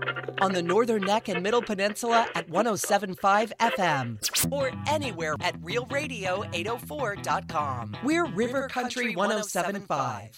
On the Northern Neck and Middle Peninsula at 107.5 FM. Or anywhere at realradio804.com. We're River Country 107.5.